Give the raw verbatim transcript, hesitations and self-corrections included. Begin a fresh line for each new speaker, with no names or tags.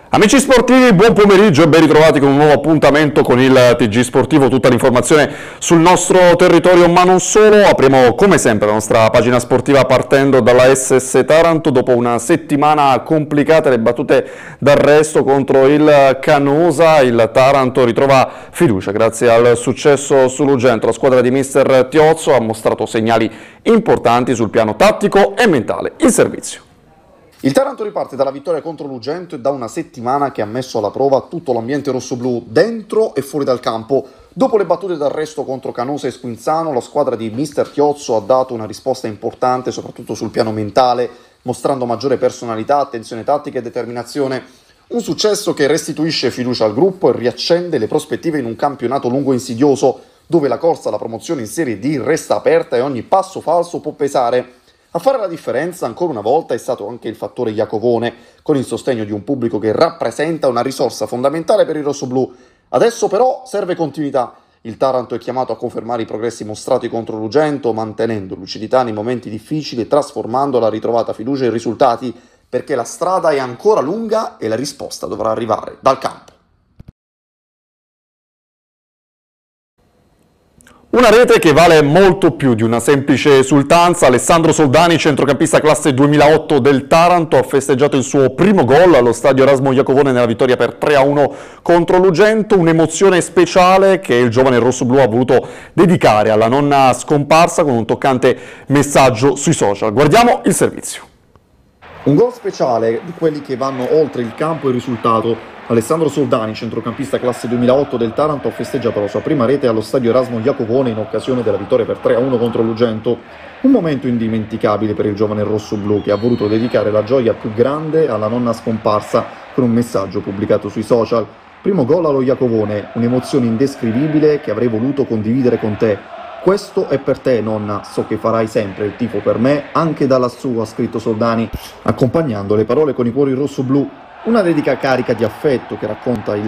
Amici sportivi, buon pomeriggio e ben ritrovati con un nuovo appuntamento con il T G Sportivo, tutta l'informazione sul nostro territorio ma non solo. Apriamo come sempre la nostra pagina sportiva partendo dalla S S Taranto dopo una settimana complicata, le battute d'arresto contro il Canosa. Il Taranto ritrova fiducia grazie al successo sull'Ugento. La squadra di mister Tiozzo ha mostrato segnali importanti sul piano tattico e mentale. Il servizio.
Il Taranto riparte dalla vittoria contro l'Ugento e da una settimana che ha messo alla prova tutto l'ambiente rossoblù dentro e fuori dal campo. Dopo le battute d'arresto contro Canosa e Squinzano, la squadra di mister Chiozzo ha dato una risposta importante soprattutto sul piano mentale, mostrando maggiore personalità, attenzione tattica e determinazione. Un successo che restituisce fiducia al gruppo e riaccende le prospettive in un campionato lungo e insidioso, dove la corsa alla promozione in Serie D resta aperta e ogni passo falso può pesare. A fare la differenza ancora una volta è stato anche il fattore Iacovone, con il sostegno di un pubblico che rappresenta una risorsa fondamentale per il rossoblù. Adesso però serve continuità. Il Taranto è chiamato a confermare i progressi mostrati contro l'Ugento, mantenendo lucidità nei momenti difficili e trasformando la ritrovata fiducia in risultati, perché la strada è ancora lunga e la risposta dovrà arrivare dal campo.
Una rete che vale molto più di una semplice esultanza. Alessandro Soldani, centrocampista classe duemilaotto del Taranto, ha festeggiato il suo primo gol allo stadio Erasmo Iacovone nella vittoria per tre a uno contro l'Ugento, un'emozione speciale che il giovane rossoblù ha voluto dedicare alla nonna scomparsa con un toccante messaggio sui social. Guardiamo il servizio.
Un gol speciale di quelli che vanno oltre il campo e il risultato. Alessandro Soldani, centrocampista classe duemilaotto del Taranto, ha festeggiato la sua prima rete allo stadio Erasmo Iacovone in occasione della vittoria per tre a uno contro l'Ugento. Un momento indimenticabile per il giovane rossoblù che ha voluto dedicare la gioia più grande alla nonna scomparsa con un messaggio pubblicato sui social. Primo gol allo Iacovone, un'emozione indescrivibile che avrei voluto condividere con te. Questo è per te, nonna, so che farai sempre il tifo per me, anche da lassù, ha scritto Soldani, accompagnando le parole con i cuori rossoblù. Una dedica carica di affetto che racconta il